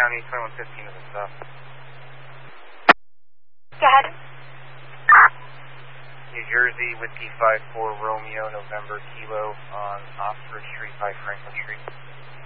County, 2115 is the stop. Go ahead. New Jersey, Whiskey 54 Romeo, November Kilo on Oxford Street by Franklin Street.